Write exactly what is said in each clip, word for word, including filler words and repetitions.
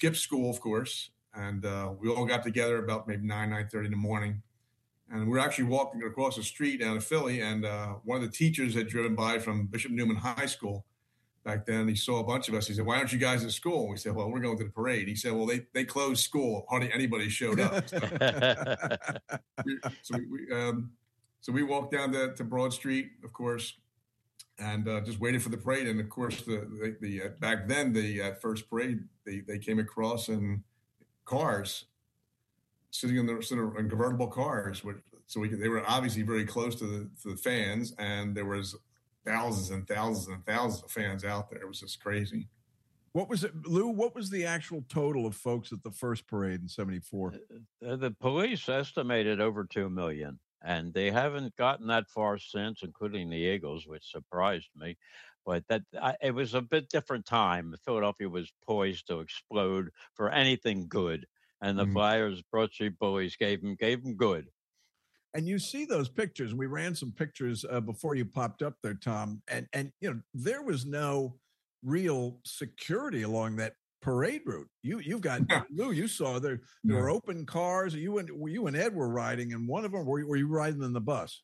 skipped school, of course, and uh, we all got together about maybe nine, nine thirty in the morning. And we were actually walking across the street down in Philly, and uh, one of the teachers had driven by from Bishop Newman High School back then. He saw a bunch of us. He said, "Why aren't you guys at school?" We said, "Well, we're going to the parade." He said, "Well, they, they closed school. Hardly anybody showed up." So we, so we, we, um, so we walked down to, to Broad Street, of course, and uh, just waited for the parade. And of course, the the, the uh, back then the uh, first parade they, they came across in cars, sitting in the sort of in convertible cars. Which, so we they were obviously very close to the to the fans, and there was thousands and thousands and thousands of fans out there. It was just crazy. What was it, Lou? What was the actual total of folks at the first parade in seventy-four? Uh, the police estimated over two million. And they haven't gotten that far since, including the Eagles, which surprised me. But that I, it was a bit different time. Philadelphia was poised to explode for anything good, and the mm-hmm. Flyers, Broad Street Bullies, gave them gave them good. And you see those pictures. We ran some pictures uh, before you popped up there, Tom. And and you know there was no real security along that parade route. You you've got no. Lou. You saw there there no. were open cars. You and you and Ed were riding, and one of them were, were you riding in the bus?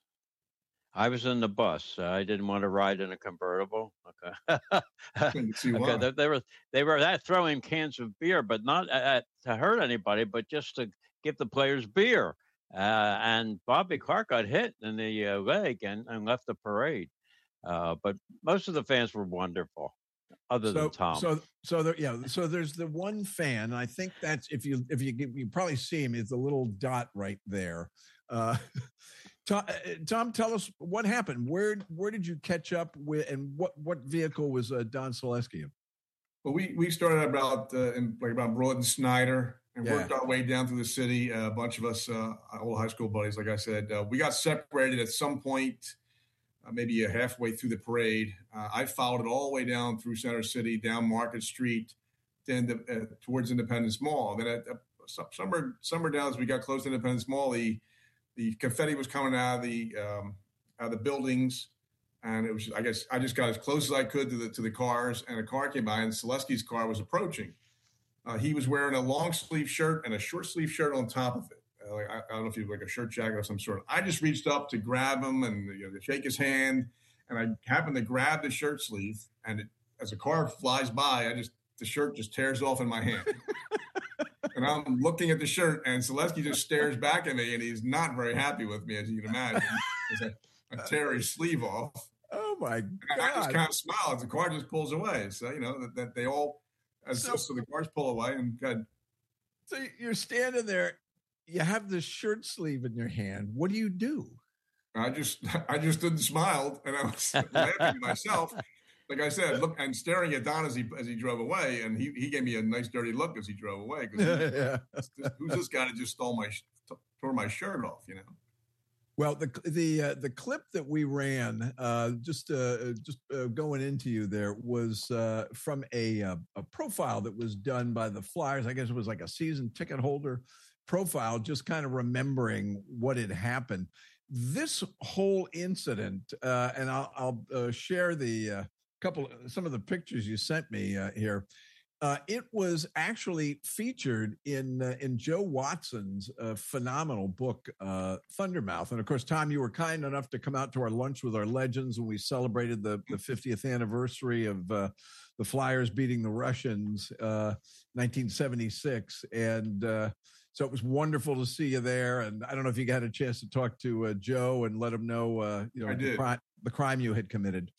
I was in the bus. Uh, I didn't want to ride in a convertible. Okay, okay. They, they were they were that throwing cans of beer, but not at, to hurt anybody, but just to give the players beer. Uh, and Bobby Clark got hit in the uh, leg and, and left the parade. Uh, but most of the fans were wonderful. Other so, than Tom, so so there, yeah. So there's the one fan. I think that's if you if you you probably see him. It's a little dot right there. Uh, Tom, Tom, tell us what happened. Where where did you catch up with, and what what vehicle was uh, Don Selesky in? Well, we we started about uh, in like about Broad and Snyder, and yeah. worked our way down through the city. Uh, a bunch of us, uh, old high school buddies, like I said, uh, we got separated at some point. Uh, maybe a halfway through the parade. Uh, I followed it all the way down through Center City, down Market Street, then the, uh, towards Independence Mall. Then at, uh, somewhere, somewhere down as we got close to Independence Mall, the the confetti was coming out of the um, out of the buildings, and it was. I guess I just got as close as I could to the to the cars, and a car came by, and Selesky's car was approaching. Uh, he was wearing a long sleeve shirt and a short sleeve shirt on top of it. Like, I, I don't know if he was like a shirt jacket of some sort. I just reached up to grab him and you know, to shake his hand, and I happened to grab the shirt sleeve. And it, as a car flies by, I just the shirt just tears off in my hand. And I'm looking at the shirt, and Selesky just stares back at me, and he's not very happy with me, as you can imagine. As I, I tear his sleeve off. Oh my God! And I just kind of smile as the car just pulls away. So you know that, that they all, as so, so the cars pull away, and God. So you're standing there. You have the shirt sleeve in your hand. What do you do? I just, I just stood and smiled, and I was laughing to myself. Like I said, look and staring at Don as he as he drove away, and he, he gave me a nice dirty look as he drove away. Because yeah. Who's this guy that just stole my tore my shirt off? You know. Well, the the uh, the clip that we ran, uh, just uh, just uh, going into you there, was uh, from a uh, a profile that was done by the Flyers. I guess it was like a season ticket holder profile, just kind of remembering what had happened. This whole incident, uh, and I'll, I'll uh, share the uh, couple, some of the pictures you sent me uh, here. Uh, it was actually featured in uh, in Joe Watson's uh, phenomenal book, uh, Thundermouth. And of course, Tom, you were kind enough to come out to our lunch with our legends when we celebrated the, the fiftieth anniversary of uh, the Flyers beating the Russians, uh, nineteen seventy-six, and. Uh, So it was wonderful to see you there. And I don't know if you had a chance to talk to uh, Joe and let him know, uh, you know, the, cri- the crime you had committed.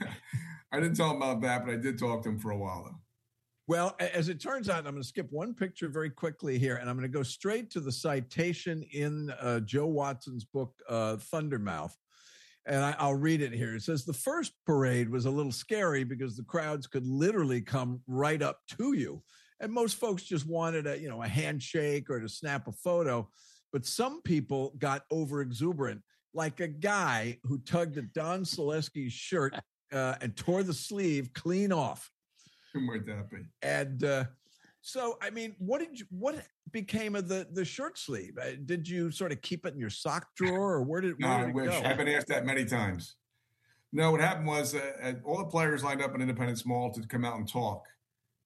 I didn't tell him about that, but I did talk to him for a while, though. Well, as it turns out, I'm going to skip one picture very quickly here, and I'm going to go straight to the citation in uh, Joe Watson's book, uh, Thundermouth. And I, I'll read it here. It says, the first parade was a little scary because the crowds could literally come right up to you. And most folks just wanted a, you know, a handshake or to snap a photo. But some people got over exuberant, like a guy who tugged at Don Selesky's shirt uh, and tore the sleeve clean off. Who might that be? And uh, so, I mean, what did you, what became of the, the shirt sleeve? Uh, did you sort of keep it in your sock drawer, or where did, no, where did I it wish. go? I've been asked that many times. No, what happened was uh, all the players lined up in Independence Mall to come out and talk.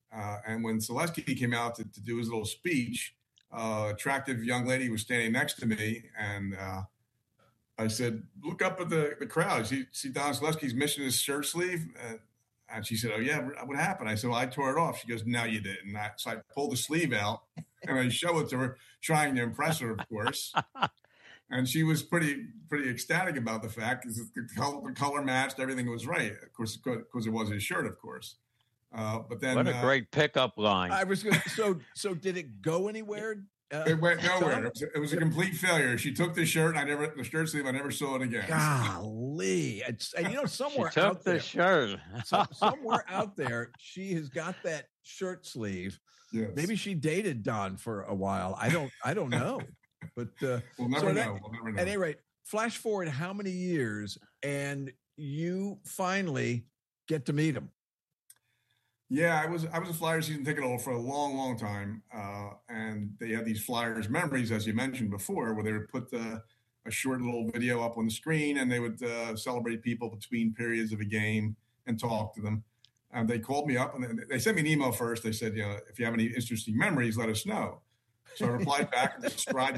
Uh, and when Selesky came out to, to do his little speech, uh, attractive young lady was standing next to me, and uh, I said, "Look up at the, the crowd. See, see Don Selesky's missing his shirt sleeve." Uh, and she said, "Oh yeah, what happened?" I said, "Well, I tore it off." She goes, "No, you didn't." And I, so I pulled the sleeve out and I show it to her, trying to impress her, of course. And she was pretty pretty ecstatic about the fact because the color, the color matched, everything was right. Of course, because it was his shirt, of course. Uh, but then, what a uh, great pickup line! I was gonna, so so. Did it go anywhere? Uh, it went nowhere. It was, it was a complete failure. She took the shirt. And I never the shirt sleeve. I never saw it again. Golly, it's, and you know somewhere she took out the there, shirt. so, somewhere out there, she has got that shirt sleeve. Yes. Maybe she dated Don for a while. I don't. I don't know. But uh, we'll never so know. That, we'll never know. At any rate, flash forward how many years, and you finally get to meet him. Yeah, I was I was a Flyers season ticket holder for a long, long time, uh, and they had these Flyers memories, as you mentioned before, where they would put the, a short little video up on the screen, and they would uh, celebrate people between periods of a game and talk to them. And they called me up, and they sent me an email first. They said, you know, if you have any interesting memories, let us know. So I replied back and described.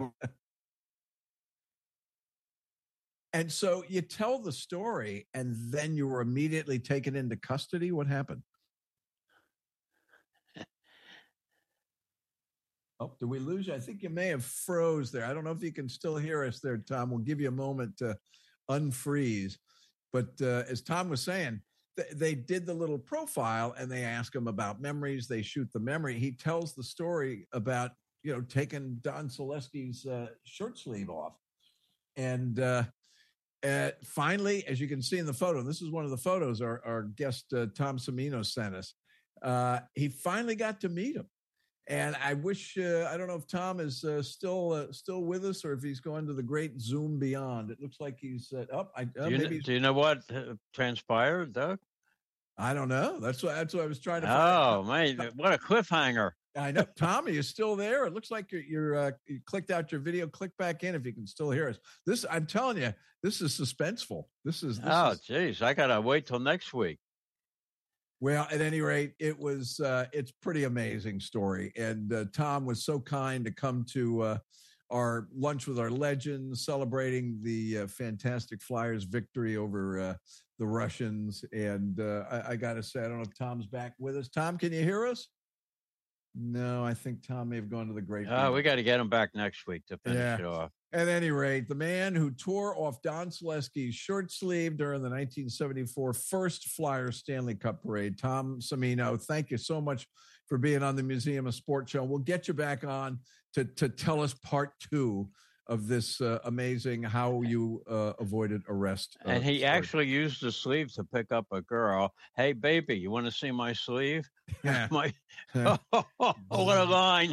And so you tell the story, and then you were immediately taken into custody. What happened? Oh, did we lose you? I think you may have froze there. I don't know if you can still hear us there, Tom. We'll give you a moment to unfreeze. But uh, as Tom was saying, th- they did the little profile, and they ask him about memories. They shoot the memory. He tells the story about, you know, taking Don Selesky's uh, shirt sleeve off. And uh, uh, finally, as you can see in the photo, and this is one of the photos our, our guest uh, Tom Cimino sent us, uh, he finally got to meet him. And I wish, uh, I don't know if Tom is uh, still uh, still with us or if he's going to the great Zoom beyond. It looks like he's uh, up. I, uh, do, you maybe know, do you know what uh, transpired, Doug? I don't know. That's what, that's what I was trying to find. Oh, find. man, what a cliffhanger. I know. Tom, are you still there? It looks like you're, you're uh, you clicked out your video. Click back in if you can still hear us. This, I'm telling you, this is suspenseful. This is. This oh, is, geez. I got to wait till next week. Well, at any rate, it was, uh, it's pretty amazing story. And uh, Tom was so kind to come to uh, our lunch with our legends, celebrating the uh, fantastic Flyers victory over uh, the Russians. And uh, I, I got to say, I don't know if Tom's back with us. Tom, can you hear us? No, I think Tom may have gone to the great. Oh, we got to get him back next week to finish yeah. it off. At any rate, the man who tore off Don Selesky's shirt sleeve during the nineteen seventy-four first Flyers Stanley Cup parade, Tom Cimino, thank you so much for being on the Museum of Sport show. We'll get you back on to, to tell us part two of this uh, amazing how you uh, avoided arrest. Uh, and he story. actually used the sleeve to pick up a girl. Hey, baby, you want to see my sleeve? Yeah. my, oh, what a line.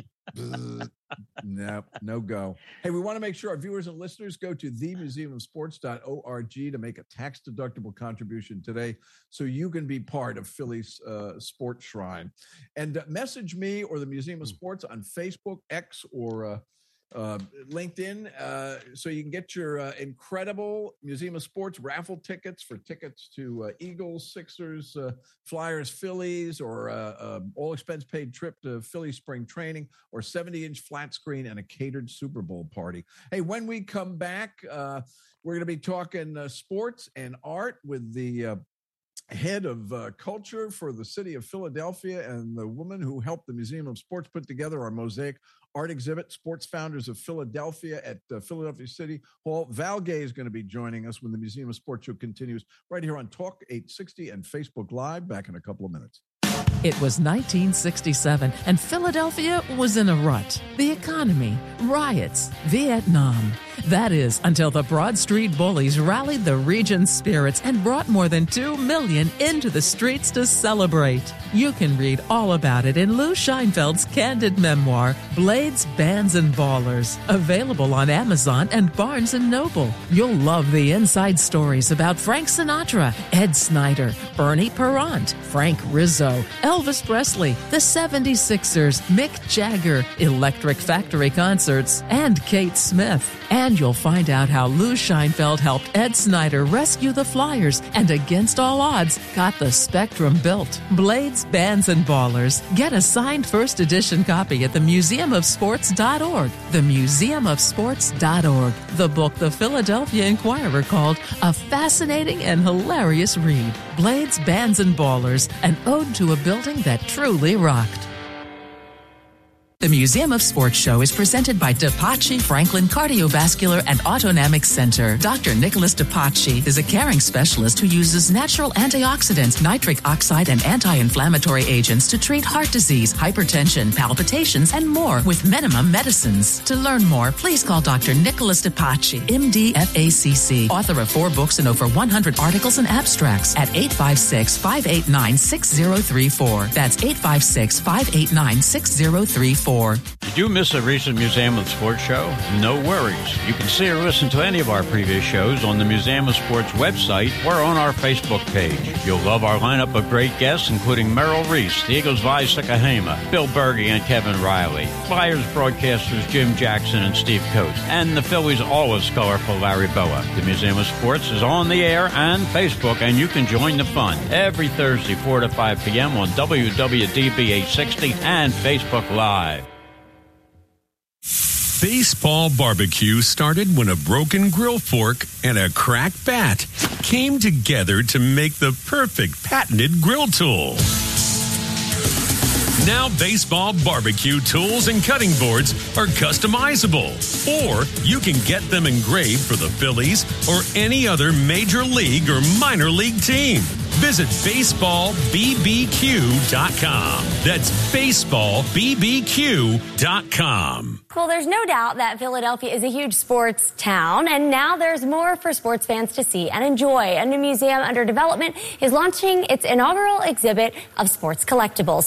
no, no go. Hey, we want to make sure our viewers and listeners go to the museum of sports dot org to make a tax-deductible contribution today so you can be part of Philly's uh, sports shrine. And uh, message me or the Museum of Sports on Facebook, X, or uh, uh, LinkedIn uh, so you can get your uh, incredible Museum of Sports raffle tickets for tickets to uh, Eagles, Sixers, uh, Flyers, Phillies, or uh, uh, all-expense paid trip to Philly spring training, or seventy-inch flat screen and a catered Super Bowl party. Hey, when we come back, uh, we're going to be talking uh, sports and art with the uh, head of uh, culture for the city of Philadelphia and the woman who helped the Museum of Sports put together our mosaic art exhibit, Sports Founders of Philadelphia at uh, Philadelphia City Hall. Val Gay is going to be joining us when the Museum of Sports show continues right here on Talk eight sixty and Facebook Live. Back in a couple of minutes. It was nineteen sixty-seven, and Philadelphia was in a rut. The economy, riots, Vietnam. That is, until the Broad Street Bullies rallied the region's spirits and brought more than two million into the streets to celebrate. You can read all about it in Lou Scheinfeld's candid memoir, Blades, Bands, and Ballers, available on Amazon and Barnes and Noble. You'll love the inside stories about Frank Sinatra, Ed Snyder, Bernie Perrant, Frank Rizzo, Elvis Presley, the seventy-sixers, Mick Jagger, Electric Factory Concerts, and Kate Smith. And And you'll find out how Lou Scheinfeld helped Ed Snyder rescue the Flyers and against all odds got the Spectrum built. Blades, Bands, and Ballers. Get a signed first edition copy at the museum of sports dot org. the museum of sports dot org. The book the Philadelphia Inquirer called a fascinating and hilarious read. Blades, Bands, and Ballers, an ode to a building that truly rocked. The Museum of Sports Show is presented by DePace Franklin Cardiovascular and Autonomic Center. Doctor Nicholas DePace is a caring specialist who uses natural antioxidants, nitric oxide, and anti-inflammatory agents to treat heart disease, hypertension, palpitations, and more with minimum medicines. To learn more, please call Doctor Nicholas DePace, M D, F A C C, author of four books and over one hundred articles and abstracts at eight five six, five eight nine, six zero three four. That's eight five six, five eight nine, six zero three four. Did you miss a recent Museum of Sports show? No worries. You can see or listen to any of our previous shows on the Museum of Sports website or on our Facebook page. You'll love our lineup of great guests, including Merrill Reese, the Eagles' Vi Sikahema, Bill Berge and Kevin Riley, Flyers broadcasters Jim Jackson and Steve Coates, and the Phillies' always colorful Larry Boa. The Museum of Sports is on the air and Facebook, and you can join the fun every Thursday, four to five p.m. on W W D B eight sixty and Facebook Live. Baseball barbecue started when a broken grill fork and a cracked bat came together to make the perfect patented grill tool. Now baseball barbecue tools and cutting boards are customizable, or you can get them engraved for the Phillies or any other major league or minor league team. Visit baseball b b q dot com. That's baseball b b q dot com. Well, there's no doubt that Philadelphia is a huge sports town, and now there's more for sports fans to see and enjoy. A new museum under development is launching its inaugural exhibit of sports collectibles.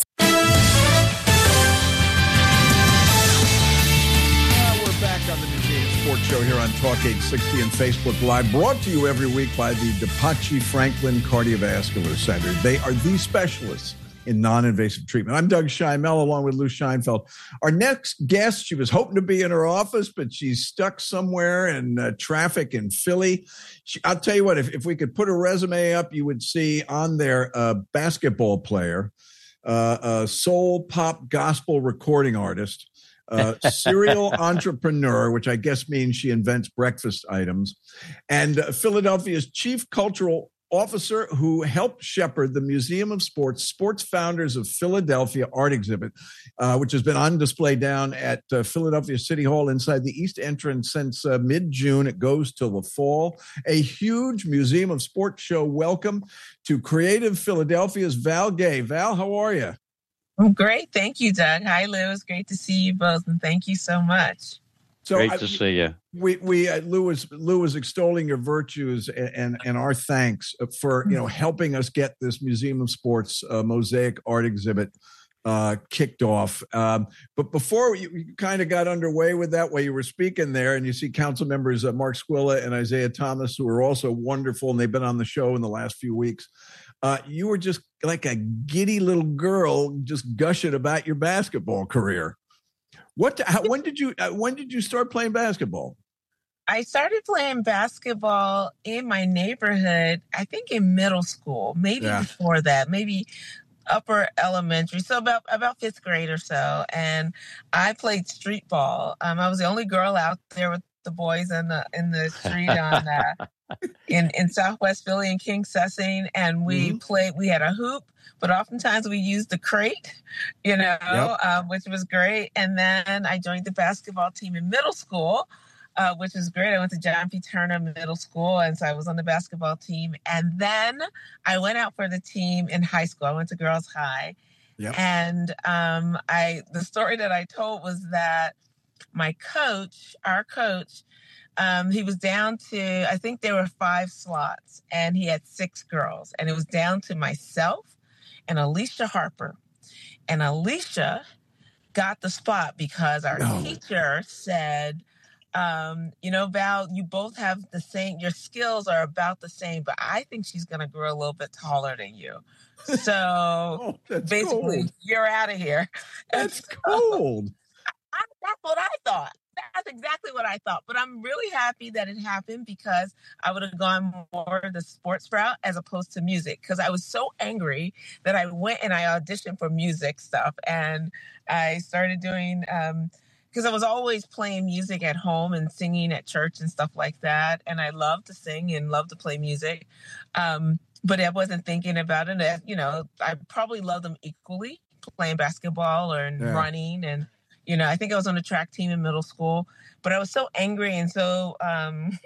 On the Museum Sports Show here on Talk eight sixty and Facebook Live, brought to you every week by the DePace Franklin Cardiovascular Center. They are the specialists in non-invasive treatment. I'm Doug Scheinmel, along with Lou Scheinfeld. Our next guest, she was hoping to be in her office, but she's stuck somewhere in uh, traffic in Philly. She, I'll tell you what, if, if we could put a resume up, you would see on there a basketball player, uh, a soul pop gospel recording artist, Uh, serial entrepreneur, which I guess means she invents breakfast items, and uh, Philadelphia's chief cultural officer who helped shepherd the Museum of Sports, Sports Founders of Philadelphia art exhibit, uh, which has been on display down at uh, Philadelphia City Hall inside the East Entrance since uh, mid-June. It goes till the fall. A huge Museum of Sports show. Welcome to Creative Philadelphia's Val Gay. Val, how are you? Oh, great. Thank you, Doug. Hi, Lou. It's great to see you both, and thank you so much. So great to I, see you. We we uh, Lou was Lou was extolling your virtues and, and and our thanks for you know helping us get this Museum of Sports uh, mosaic art exhibit uh, kicked off. Um, but before you, you kind of got underway with that, while you were speaking there, and you see council members uh, Mark Squilla and Isaiah Thomas, who are also wonderful, and they've been on the show in the last few weeks. Uh, you were just like a giddy little girl, just gushing about your basketball career. What? How, when did you? Uh, when did you start playing basketball? I started playing basketball in my neighborhood. I think in middle school, maybe yeah. before that, maybe upper elementary. So about about fifth grade or so, and I played street ball. Um, I was the only girl out there with the boys in the in the street on uh, in in Southwest Philly and King Sussing, and we mm-hmm. played. We had a hoop, but oftentimes we used the crate, you know, yep. uh, which was great. And then I joined the basketball team in middle school, uh, which was great. I went to John P. Turner Middle School, and so I was on the basketball team. And then I went out for the team in high school. I went to Girls High, yep. and um, I the story that I told was that my coach, our coach, um, he was down to, I think there were five slots, and he had six girls. And it was down to myself and Alicia Harper. And Alicia got the spot because our no. teacher said, um, you know, Val, you both have the same, your skills are about the same, but I think she's going to grow a little bit taller than you. So oh, basically, cold. You're out of here. That's so, cold. I, that's what I thought. That's that's exactly what I thought. But I'm really happy that it happened because I would have gone more the sports route as opposed to music, because I was so angry that I went and I auditioned for music stuff. And I started doing, um, because I was always playing music at home and singing at church and stuff like that. And I love to sing and love to play music. Um, but I wasn't thinking about it. As, you know, I probably love them equally, playing basketball or yeah. running. And, you know, I think I was on the track team in middle school, but I was so angry and so, um,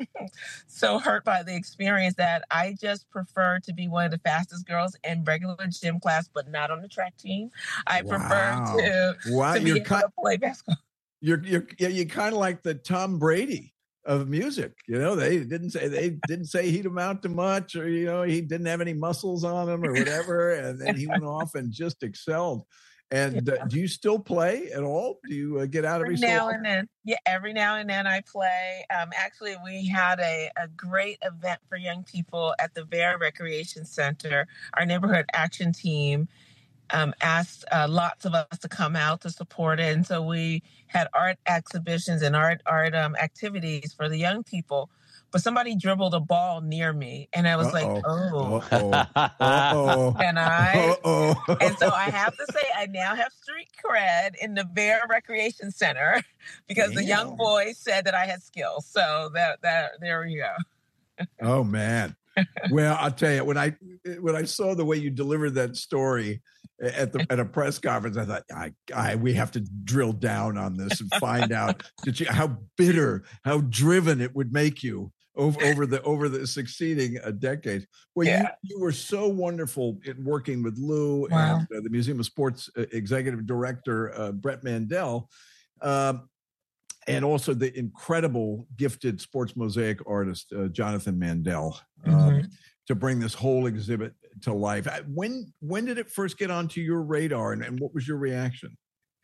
so hurt by the experience that I just prefer to be one of the fastest girls in regular gym class, but not on the track team. I wow. prefer to, wow. to be able kind, to play basketball. You're, you're, you're kind of like the Tom Brady of music. You know, they didn't say, they didn't say he'd amount to much, or, you know, he didn't have any muscles on him or whatever. And then he went off and just excelled. And uh, do you still play at all? Do you uh, get out every, every now and then? Yeah, every now and then I play. Um, actually, we had a, a great event for young people at the Vera Recreation Center. Our neighborhood action team um, asked uh, lots of us to come out to support it. And so we had art exhibitions and art art um, activities for the young people. But somebody dribbled a ball near me, and I was Uh-oh. like, oh. Uh-oh. Uh-oh. And I, Uh-oh. and so I have to say, I now have street cred in the Vera Recreation Center because Damn. the young boys said that I had skills. So that, that there we go. Oh, man. Well, I'll tell you, when I when I saw the way you delivered that story at the at a press conference, I thought, I, I we have to drill down on this and find out that you, how bitter, how driven it would make you over over the over the succeeding uh, decades. Well, yeah. you, you were so wonderful in working with Lou wow. and uh, the Museum of Sports uh, Executive Director uh, Brett Mandel. Um, And also the incredible, gifted sports mosaic artist, uh, Jonathan Mandel, um, mm-hmm. to bring this whole exhibit to life. When when did it first get onto your radar, and, and what was your reaction?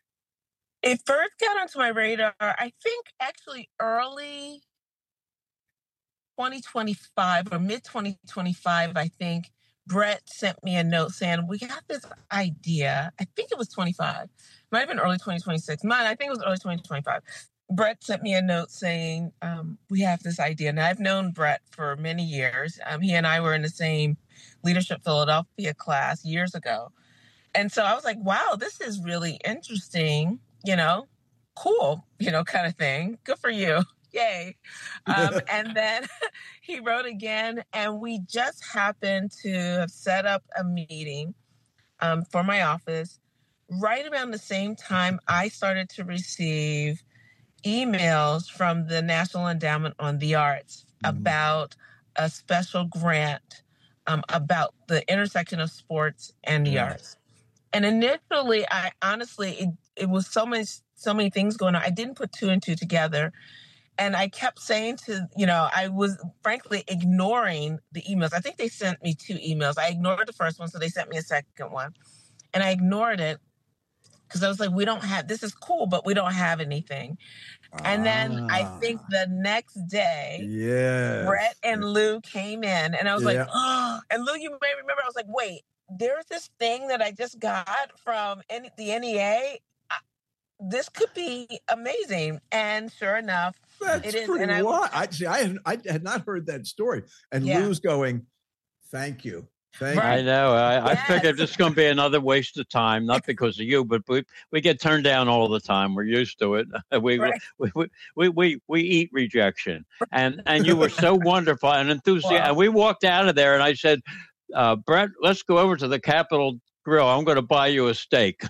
It first got onto my radar, I think, actually early twenty twenty-five or mid twenty twenty-five, I think. Brett sent me a note saying, we got this idea. I think it was twenty-five. Might have been early twenty twenty-six. Mine, I think it was early twenty twenty-five. Brett sent me a note saying, um, we have this idea. And I've known Brett for many years. Um, he and I were in the same Leadership Philadelphia class years ago. And so I was like, wow, this is really interesting, you know, cool, you know, kind of thing. Good for you. Yay. Um, and then he wrote again, and we just happened to have set up a meeting um, for my office. Right around the same time, I started to receive emails from the National Endowment on the Arts mm-hmm. about a special grant um, about the intersection of sports and the yeah. arts. And initially, I honestly, it, it was so many, so many things going on. I didn't put two and two together. And I kept saying to, you know, I was frankly ignoring the emails. I think they sent me two emails. I ignored the first one, so they sent me a second one. And I ignored it because I was like, we don't have, this is cool, but we don't have anything. Ah. And then I think the next day, yes. Brett and Lou came in, and I was yeah. like, oh, and Lou, you may remember, I was like, wait, there's this thing that I just got from the N E A. This could be amazing. And sure enough, That's it is. pretty and I, wild. I, see, I, had, I had not heard that story. And yeah. Lou's going, thank you. Thank I you. know. I, yes. I figured this is going to be another waste of time, not because of you, but we, we get turned down all the time. We're used to it. We right. we, we, we, we, we eat rejection. And and you were so wonderful and enthusiastic. Wow. And we walked out of there, and I said, uh, Brett, let's go over to the Capitol Grill. I'm going to buy you a steak.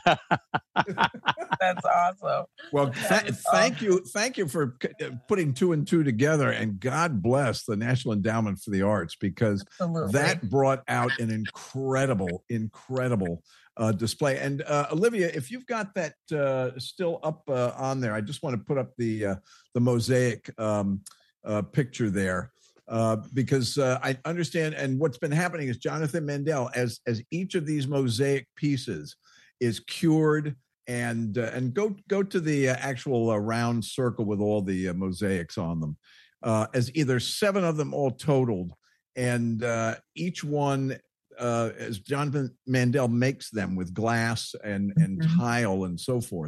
That's awesome. Well, th- thank awesome. you. Thank you for putting two and two together, and God bless the National Endowment for the Arts, because Absolutely. that brought out an incredible, incredible uh, display. And uh, Olivia, if you've got that uh, still up uh, on there, I just want to put up the, uh, the mosaic um, uh, picture there. Uh, because uh, I understand, and what's been happening is Jonathan Mandel, as as each of these mosaic pieces is cured, and uh, and go go to the uh, actual uh, round circle with all the uh, mosaics on them, uh, as either seven of them all totaled, and uh, each one, uh, as Jonathan Mandel makes them with glass and and mm-hmm. tile and so forth.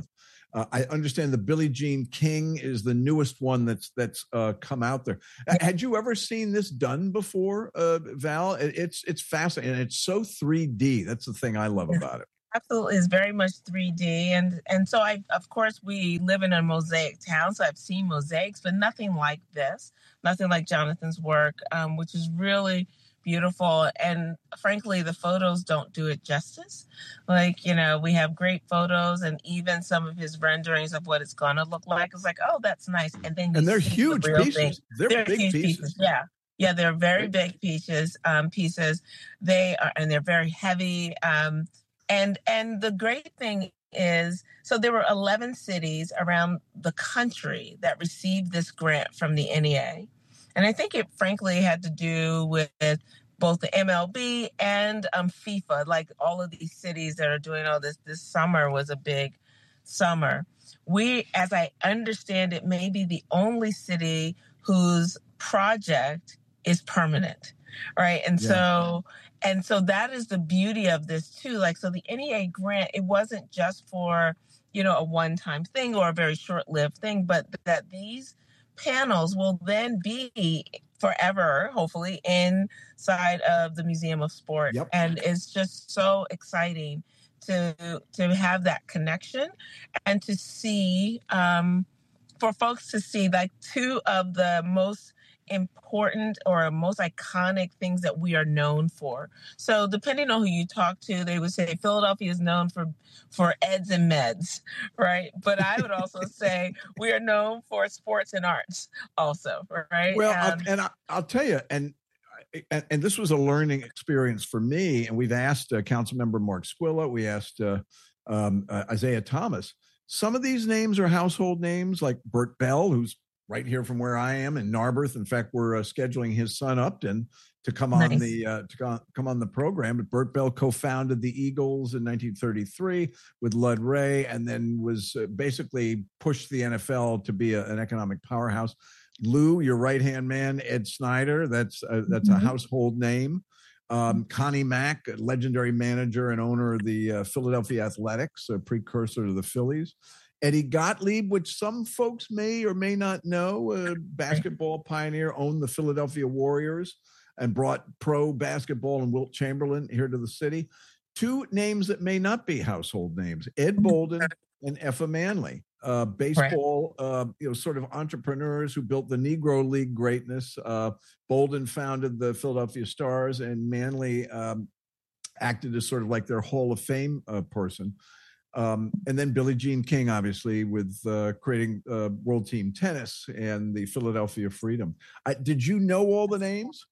Uh, I understand the Billie Jean King is the newest one that's that's uh, come out there. Yeah. Had you ever seen this done before, uh, Val? It, it's it's fascinating. And it's so three D. That's the thing I love about it. Absolutely, it's very much three D, and and so I, of course, we live in a mosaic town, so I've seen mosaics, but nothing like this, nothing like Jonathan's work, um, which is really beautiful. And frankly, the photos don't do it justice. Like, you know, we have great photos, and even some of his renderings of what it's going to look like. It's like, oh, that's nice, and then you and they're see huge the real pieces. thing. They're, they're big huge pieces. pieces. Yeah. Yeah, they're very big pieces. Um, pieces. They are, and they're very heavy. Um, And and the great thing is, so there were eleven cities around the country that received this grant from the N E A. And I think it frankly had to do with both the M L B and um, FIFA, like all of these cities that are doing all this. This summer was a big summer. We, as I understand it, may be the only city whose project is permanent, right? And yeah. so... And so that is the beauty of this too. Like, so the N E A grant, it wasn't just for, you know, a one-time thing or a very short-lived thing, but that these panels will then be forever, hopefully, inside of the Museum of Sport. Yep. And it's just so exciting to to have that connection and to see, um, for folks to see like two of the most important or most iconic things that we are known for. So depending on who you talk to, they would say Philadelphia is known for, for eds and meds, right? But I would also say we are known for sports and arts also, right? Well, um, and I, I'll tell you, and, and and this was a learning experience for me, and we've asked uh, Councilmember Mark Squilla, we asked uh, um, uh, Isaiah Thomas. Some of these names are household names, like Bert Bell, who's right here from where I am in Narberth. In fact, we're uh, scheduling his son Upton to come on nice. the uh, to go, come on the program. But Bert Bell co-founded the Eagles in nineteen thirty-three with Lud Ray, and then was uh, basically pushed the N F L to be a, an economic powerhouse. Lou, your right-hand man, Ed Snider, that's a, that's mm-hmm. a household name. Um, Connie Mack, a legendary manager and owner of the uh, Philadelphia Athletics, a precursor to the Phillies. Eddie Gottlieb, which some folks may or may not know, a basketball pioneer, owned the Philadelphia Warriors and brought pro basketball and Wilt Chamberlain here to the city. Two names that may not be household names, Ed Bolden and Effa Manley, uh, baseball, uh, you know, sort of entrepreneurs who built the Negro League greatness. Uh, Bolden founded the Philadelphia Stars, and Manley um, acted as sort of like their Hall of Fame uh, person. Um, and then Billie Jean King, obviously, with uh, creating uh, World Team Tennis and the Philadelphia Freedom. I, did you know all the names?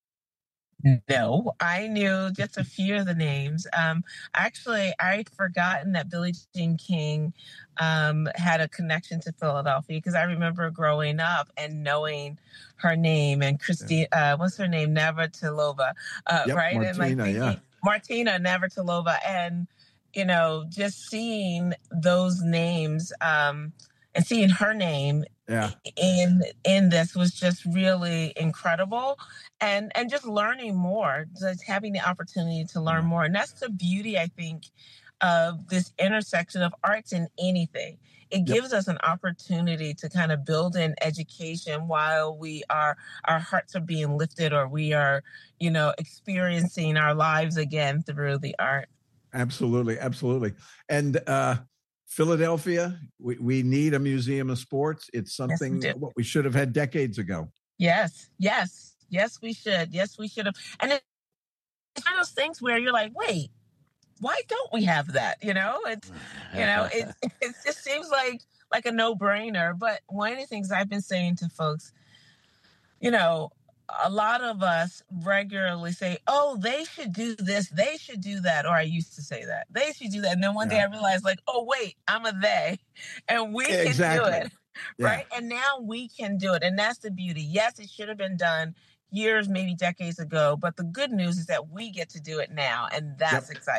No, I knew just a few of the names. Um, actually, I'd forgotten that Billie Jean King um, had a connection to Philadelphia, because I remember growing up and knowing her name and Christy, yeah. uh, what's her name? Navratilova, uh, yep, right? Martina, and like thinking, yeah. Martina Navratilova. And you know, just seeing those names um, and seeing her name yeah. in in this was just really incredible, and and just learning more, just having the opportunity to learn more, and that's the beauty, I think, of this intersection of arts and anything. It gives yep. us an opportunity to kind of build in education while we are our hearts are being lifted, or we are, you know, experiencing our lives again through the art. Absolutely. Absolutely. And uh, Philadelphia, we, we need a museum of sports. It's something yes, we what we should have had decades ago. Yes. Yes. Yes, we should. Yes, we should have. And it's one of those things where you're like, wait, why don't we have that? You know, it's, you know, it, it just seems like, like a no brainer. But one of the things I've been saying to folks, you know, a lot of us regularly say, oh, they should do this, they should do that. Or I used to say that. They should do that. And then one yeah. day I realized, like, oh, wait, I'm a they. And we exactly. can do it. Yeah. Right? And now we can do it. And that's the beauty. Yes, it should have been done years, maybe decades ago. But the good news is that we get to do it now. And that's yep. exciting.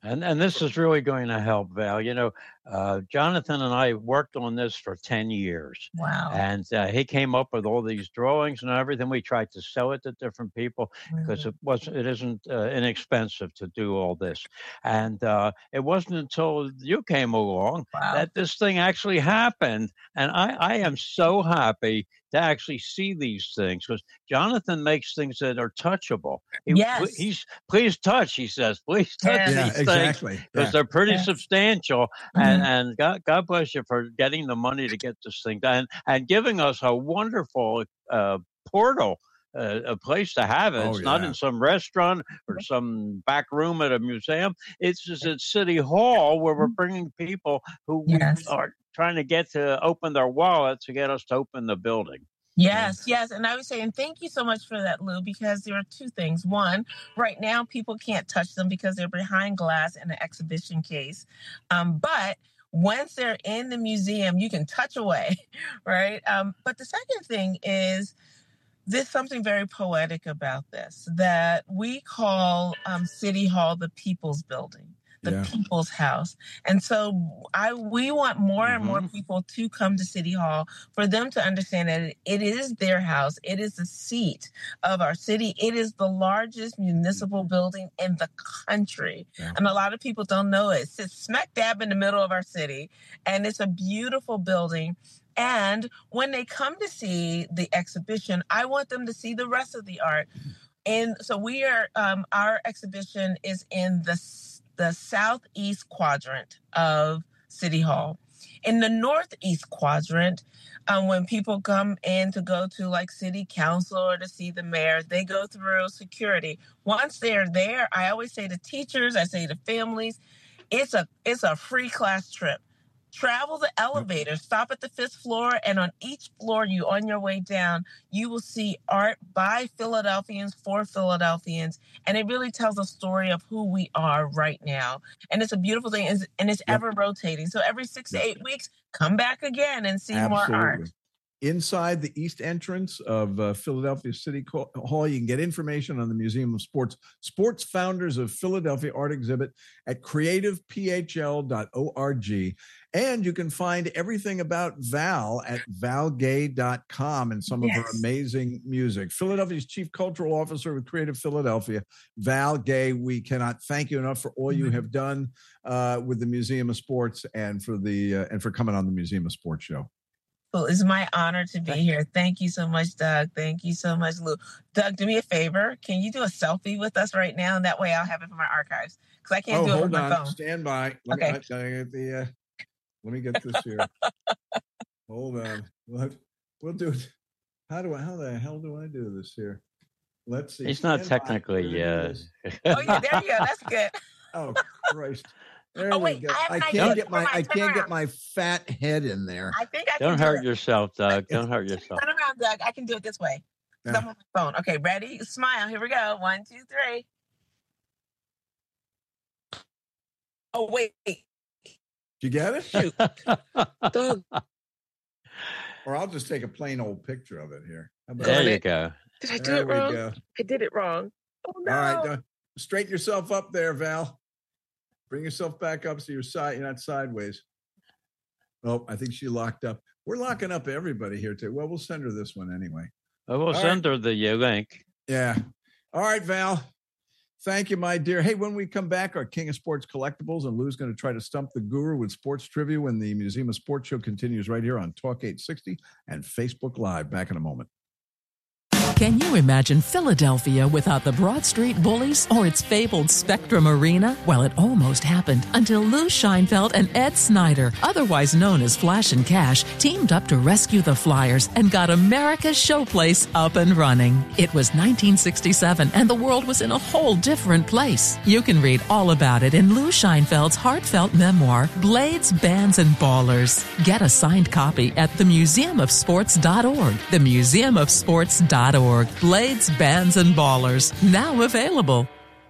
And and this is really going to help, Val. You know, uh, Jonathan and I worked on this for ten years. Wow. And uh, he came up with all these drawings and everything. We tried to sell it to different people because mm-hmm. it wasn't, it isn't uh, inexpensive to do all this. And uh, it wasn't until you came along wow. that this thing actually happened. And I, I am so happy to actually see these things, because Jonathan makes things that are touchable. He, yes. He's, please touch, he says, please touch yes. these yeah, things. Exactly. Because yeah. they're pretty yes. substantial. Mm-hmm. And, and God, God bless you for getting the money to get this thing done and giving us a wonderful uh, portal. Uh, a place to have it. It's oh, not yeah. in some restaurant or some back room at a museum. It's just at City Hall, where we're bringing people who yes. are trying to get to open their wallet to get us to open the building. Yes, yes. And I was saying, thank you so much for that, Lou, because there are two things. One, right now, people can't touch them because they're behind glass in an exhibition case. Um, but once they're in the museum, you can touch away, right? Um, but the second thing is, there's something very poetic about this, that we call um, City Hall the People's Building, the yeah. People's House. And so I we want more mm-hmm. and more people to come to City Hall, for them to understand that it is their house. It is the seat of our city. It is the largest municipal building in the country. Yeah. And a lot of people don't know it. It sits smack dab in the middle of our city, and it's a beautiful building. And when they come to see the exhibition, I want them to see the rest of the art. And so we are, um, our exhibition is in the, the southeast quadrant of City Hall. In the northeast quadrant, um, when people come in to go to like city council or to see the mayor, they go through security. Once they're there, I always say to teachers, I say to families, it's a it's a free class trip. Travel the elevator, stop at the fifth floor, and on each floor, you on your way down, you will see art by Philadelphians for Philadelphians, and it really tells a story of who we are right now. And it's a beautiful thing, and it's yep. ever rotating. So every six yep. to eight weeks, come back again and see Absolutely. more art. Inside the east entrance of uh, Philadelphia City Hall, you can get information on the Museum of Sports, Sports Founders of Philadelphia art exhibit at creative p h l dot org. And you can find everything about Val at val gay dot com and some yes. of her amazing music. Philadelphia's Chief Cultural Officer with Creative Philadelphia, Val Gay, we cannot thank you enough for all you have done uh, with the Museum of Sports and for the uh, and for coming on the Museum of Sports show. Well, it's my honor to be here. Thank you so much, Doug. Thank you so much, Lou. Doug, do me a favor. Can you do a selfie with us right now? And that way I'll have it for my archives, because I can't oh, do it with with my on. phone. Stand by. Let okay. me, I, I get the, uh, let me get this here. Hold on. What? We'll do it. How do I, how the hell do I do this here? Let's see. He's Stand not technically. Uh... oh, yeah, there you go. That's good. Oh, Christ. There oh wait, go. I, I can't get my I can't around. get my fat head in there. I think I don't can hurt do yourself, Doug. Don't hurt yourself. Turn around, Doug. I can do it this way. Yeah. I'm on my phone. Okay, ready? Smile. Here we go. One, two, three. Oh wait. You get it? Shoot. Doug. Or I'll just take a plain old picture of it here. How about there you it? go. Did I do there it wrong? Go. I did it wrong. Oh no! All right, uh, straighten yourself up there, Val. Bring yourself back up so you're side, you're not sideways. Oh, I think she locked up. We're locking up everybody here too. Well, we'll send her this one anyway. Oh, we'll All send right. her the uh, link. Yeah. All right, Val. Thank you, my dear. Hey, when we come back, our King of Sports Collectibles, and Lou's going to try to stump the guru with sports trivia when the Museum of Sports show continues right here on Talk eight sixty and Facebook Live. Back in a moment. Can you imagine Philadelphia without the Broad Street Bullies or its fabled Spectrum Arena? Well, it almost happened until Lou Scheinfeld and Ed Snyder, otherwise known as Flash and Cash, teamed up to rescue the Flyers and got America's showplace up and running. It was nineteen sixty-seven, and the world was in a whole different place. You can read all about it in Lou Scheinfeld's heartfelt memoir, Blades, Bands, and Ballers. Get a signed copy at the museum of sports dot org. the museum of sports dot org. Blades, Bands, and Ballers. Now available.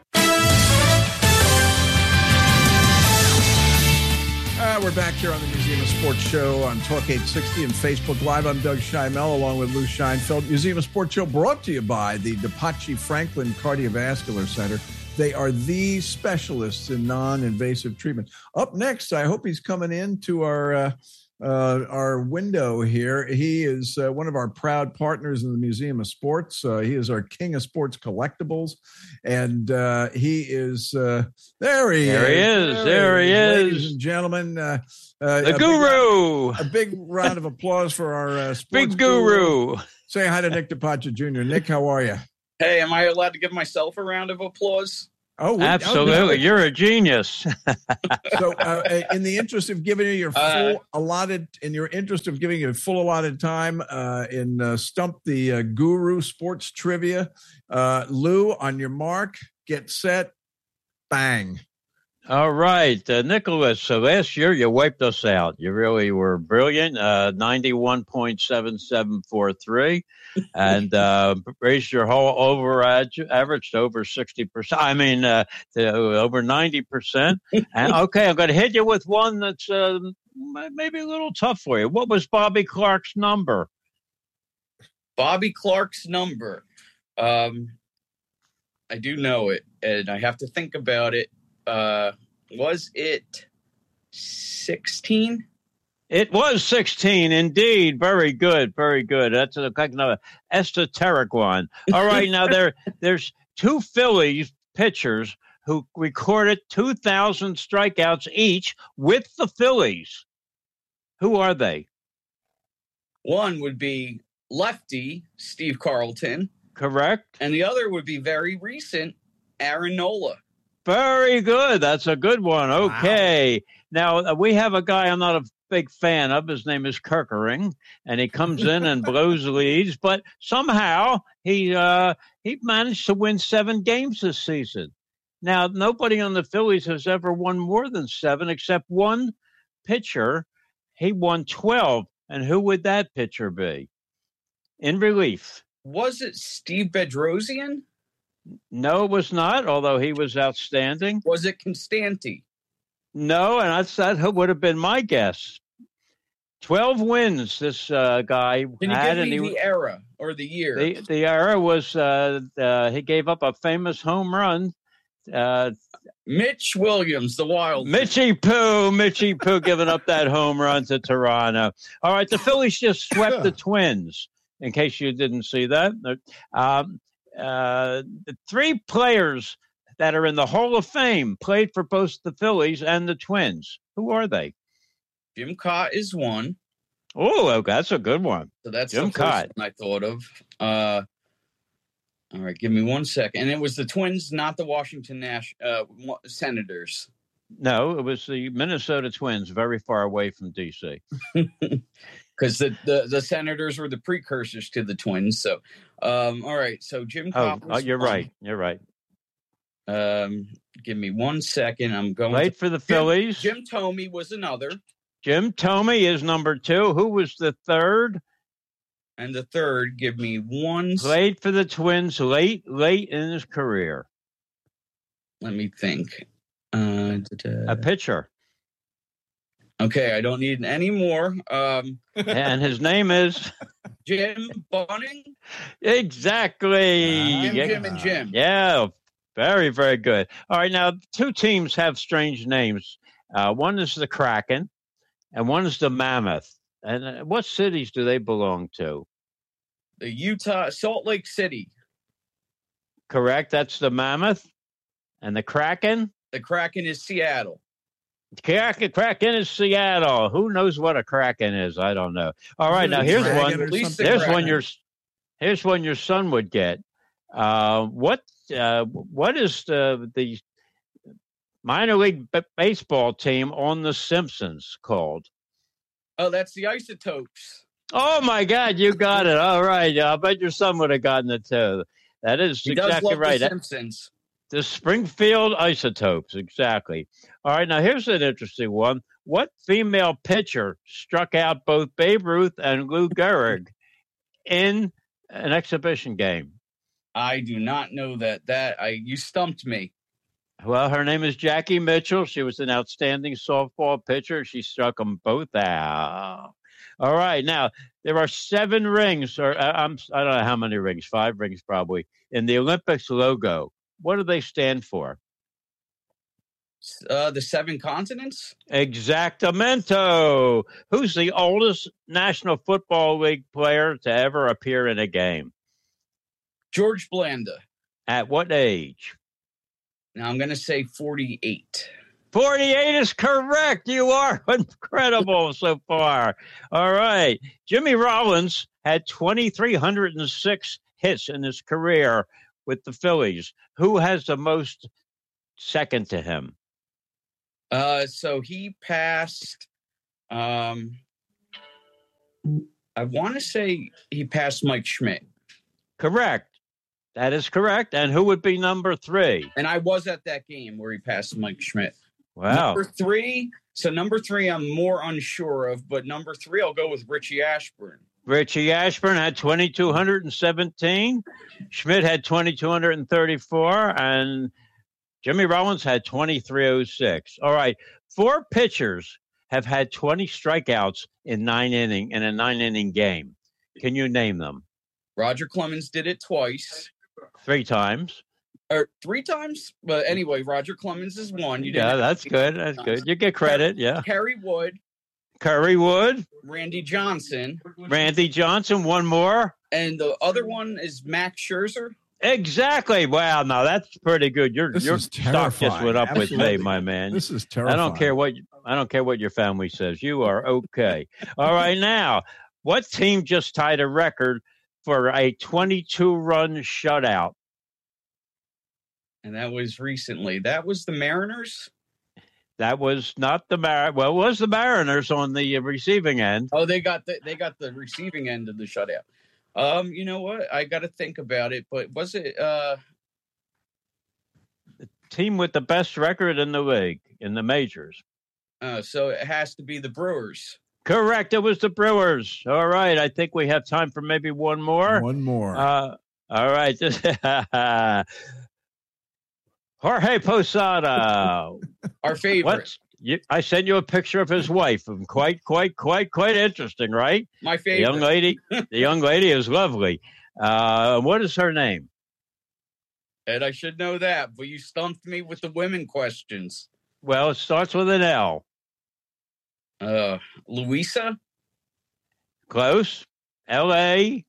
Uh, we're back here on the Museum of Sports show on Talk eight sixty and Facebook Live. I'm Doug Scheimel along with Lou Scheinfeld. Museum of Sports show brought to you by the DePachi Franklin Cardiovascular Center. They are the specialists in non-invasive treatment. Up next, I hope he's coming into our uh, uh, our window here. He is uh, one of our proud partners in the Museum of Sports. Uh, he is our king of sports collectibles, and uh, he is uh, there. He there is. He is. There, there he is, ladies and gentlemen. Uh, uh, the a guru. Big, a big round of applause for our uh, sports big guru. guru. Say hi to Nick DePacha Junior Nick, how are you? Hey, am I allowed to give myself a round of applause? Oh, we, absolutely! Oh, no. You're a genius. So, uh, in the interest of giving you your full uh, allotted, in your interest of giving you full allotted time, uh, in uh, Stump the uh, Guru Sports Trivia, uh, Lou, on your mark, get set, bang. All right, uh, Nicholas. So last year you wiped us out. You really were brilliant. Uh, ninety-one point seven seven four three, and uh, raised your whole over average to over sixty percent. I mean, uh, to over ninety percent. And okay, I'm going to hit you with one that's uh, maybe a little tough for you. What was Bobby Clark's number? Bobby Clark's number. Um, I do know it, and I have to think about it. Uh, was it sixteen? It was sixteen, indeed. Very good, very good. That's a kind of esoteric one. All right, now there there's two Phillies pitchers who recorded two thousand strikeouts each with the Phillies. Who are they? One would be lefty Steve Carlton. Correct. And the other would be very recent Aaron Nola. Very good. That's a good one. Okay. Wow. Now, uh, we have a guy I'm not a big fan of. His name is Kirkering, and he comes in and blows leads, but somehow he uh, he managed to win seven games this season. Now, nobody on the Phillies has ever won more than seven except one pitcher. He won twelve, and who would that pitcher be? In relief. Was it Steve Bedrosian? No, it was not, although he was outstanding. Was it Constanti? No, and I, that would have been my guess. Twelve wins this uh, guy Can you had. give me and the he, era or the year? The, the era was, uh, uh, he gave up a famous home run. Uh, Mitch Williams, the Wild. Mitchie Poo, Mitchie Poo giving up that home run to Toronto. All right, the Phillies just swept the Twins, in case you didn't see that. Um, Uh, the three players that are in the Hall of Fame played for both the Phillies and the Twins. Who are they? Jim Kaat is one. Oh, that's a good one. So that's Jim the first Kaat. one I thought of. Uh, all right, give me one second. And it was the Twins, not the Washington Nash uh, Senators. No, it was the Minnesota Twins, very far away from D C Because the, the, the Senators were the precursors to the Twins. So, um, all right. So Jim Kaat. Oh, oh you're fun. right. You're right. Um, give me one second. I'm going. Wait to, for the Phillies. Jim, Jim Thome was another. Jim Thome is number two. Who was the third? And the third, give me one. Played for the Twins late, late in his career. Let me think. Uh, a pitcher. Okay, I don't need any more. Um, and his name is Jim Bunning. Exactly. Jim, yeah. Jim, and Jim. Yeah, very, very good. All right, now two teams have strange names. Uh, one is the Kraken, and one is the Mammoth. And uh, what cities do they belong to? The Utah, Salt Lake City. Correct. That's the Mammoth. And the Kraken? The Kraken is Seattle. Kraken, Kraken is Seattle. Who knows what a Kraken is? I don't know. All right, now here's one. Here's one your here's one your son would get. Uh, what uh, what is the the minor league b- baseball team on The Simpsons called? Oh, that's the Isotopes. Oh my God, you got it. All right, I bet your son would have gotten it too. That is he exactly does love right. The Simpsons. The Springfield Isotopes, exactly. All right, now here's an interesting one. What female pitcher struck out both Babe Ruth and Lou Gehrig in an exhibition game? I do not know that. That I you stumped me. Well, her name is Jackie Mitchell. She was an outstanding softball pitcher. She struck them both out. All right, now there are seven rings, or uh, I'm I don't know how many rings, five rings probably, in the Olympics logo. what do they stand for? Uh, the seven continents? Exactamento. Who's the oldest National Football League player to ever appear in a game? George Blanda. At what age? Now I'm going to say forty-eight. forty-eight is correct. You are incredible so far. All right. Jimmy Rollins had two thousand three hundred six hits in his career with the Phillies. Who has the most second to him? Uh, so he passed, um, I want to say he passed Mike Schmidt. Correct. That is correct. And who would be number three? And I was at that game where he passed Mike Schmidt. Wow. Number three. So number three, I'm more unsure of, but number three, I'll go with Richie Ashburn. Richie Ashburn had two thousand two hundred seventeen. Schmidt had two thousand two hundred thirty-four. And Jimmy Rollins had two thousand three hundred six. All right. Four pitchers have had twenty strikeouts in nine inning in a nine inning game. Can you name them? Roger Clemens did it twice. Three times. Or three times? But anyway, Roger Clemens is one. You yeah, that's good. That's times. good. You get credit. Yeah. Kerry Wood. Kerry Wood. Randy Johnson. Randy Johnson. One more. And the other one is Max Scherzer. Exactly. Wow. Now that's pretty good. Your this your stock just went up Absolutely. with me, my man. This is terrifying. I don't care what I don't care what your family says. You are okay. All right. Now, what team just tied a record for a twenty-two run shutout? And that was recently. That was the Mariners? That was not the Mar. Well, it was the Mariners on the receiving end. Oh, they got the they got the receiving end of the shutout. Um, you know what? I got to think about it. But was it uh... the team with the best record in the league in the majors? Uh, so it has to be the Brewers. Correct. It was the Brewers. All right. I think we have time for maybe one more. One more. Uh, all right. Jorge Posada. Our favorite. What's, you, I sent you a picture of his wife. Quite, quite, quite, quite interesting, right? My favorite. The young lady. The young lady is lovely. Uh, what is her name? Ed, I should know that, but you stumped me with the women questions. Well, it starts with an L. Uh, Louisa? Close. L A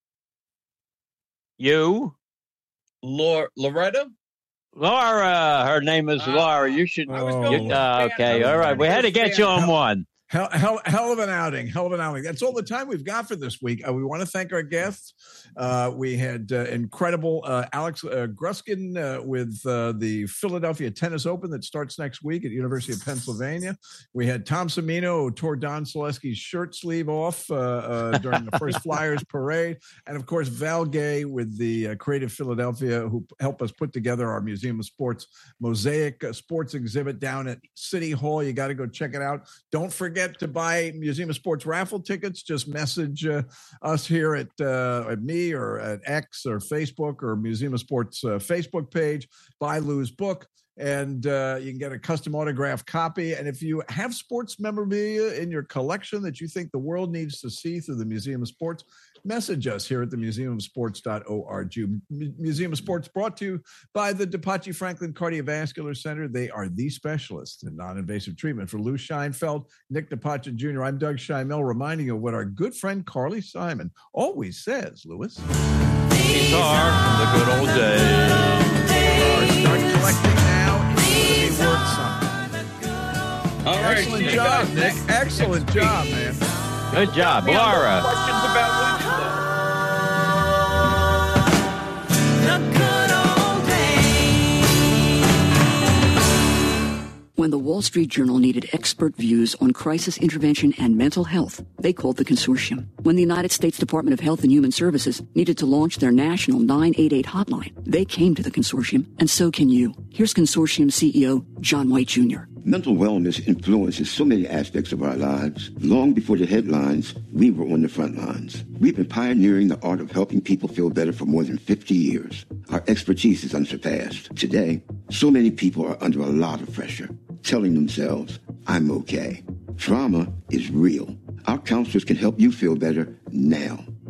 U. Lor- Loretta? Laura. Her name is uh, Laura. You should. Oh. You, uh, okay. All right. We had to get you on one. Hell, hell, hell of an outing. Hell of an outing. That's all the time we've got for this week. Uh, we want to thank our guests. Uh, we had uh, incredible uh, Alex uh, Gruskin uh, with uh, the Philadelphia Tennis Open that starts next week at University of Pennsylvania. We had Tom Semino, who tore Don Selesky's shirt sleeve off uh, uh, during the first Flyers parade. And, of course, Val Gay with the uh, Creative Philadelphia, who helped us put together our Museum of Sports Mosaic uh, Sports exhibit down at City Hall. You got to go check it out. Don't forget to buy Museum of Sports raffle tickets. Just message uh, us here at, uh, at me or at X or Facebook or Museum of Sports uh, Facebook page. Buy Lou's book, and uh, you can get a custom autographed copy. And if you have sports memorabilia in your collection that you think the world needs to see through the Museum of Sports, message us here at the museum of sports dot org. M- Museum of Sports brought to you by the DePace Franklin Cardiovascular Center. They are the specialists in non-invasive treatment. For Lou Scheinfeld, Nick DePace Junior, I'm Doug Scheimel, reminding you of what our good friend Carly Simon always says, Louis. These are the good old days. Start collecting now. It's going to be worth something. All right. Excellent job, Nick. Excellent job, man. Good job, Laura. Questions about When the Wall Street Journal needed expert views on crisis intervention and mental health, they called the consortium. When the United States Department of Health and Human Services needed to launch their national nine eight eight hotline, they came to the consortium, and so can you. Here's consortium C E O John White Junior Mental wellness influences so many aspects of our lives. Long before the headlines, we were on the front lines. We've been pioneering the art of helping people feel better for more than fifty years. Our expertise is unsurpassed. Today, so many people are under a lot of pressure, telling themselves, I'm okay. Trauma is real. Our counselors can help you feel better now.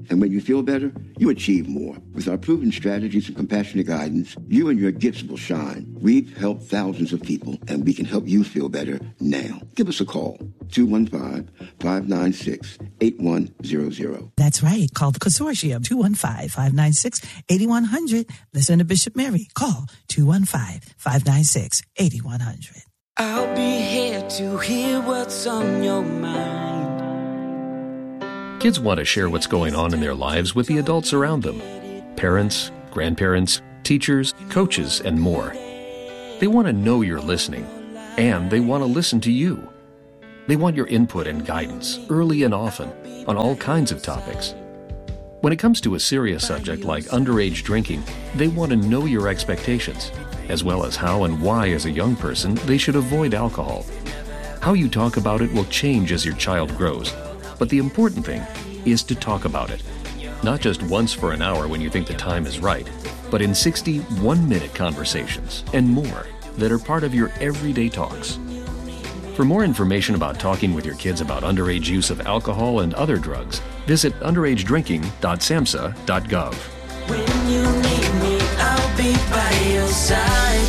And when you feel better, you achieve more. With our proven strategies and compassionate guidance, you and your gifts will shine. We've helped thousands of people, and we can help you feel better now. Give us a call, two one five, five nine six, eight one zero zero. That's right. Call the consortium, two one five, five nine six, eight one zero zero. Listen to Bishop Mary. Call two one five, five nine six, eight one zero zero. I'll be here to hear what's on your mind. Kids want to share what's going on in their lives with the adults around them. Parents, grandparents, teachers, coaches, and more. They want to know you're listening, and they want to listen to you. They want your input and guidance, early and often, on all kinds of topics. When it comes to a serious subject like underage drinking, they want to know your expectations, as well as how and why as a young person they should avoid alcohol. How you talk about it will change as your child grows. But the important thing is to talk about it. Not just once for an hour when you think the time is right, but in sixty one-minute conversations and more that are part of your everyday talks. For more information about talking with your kids about underage use of alcohol and other drugs, visit underage drinking dot samhsa dot gov. When you need me, I'll be by your side.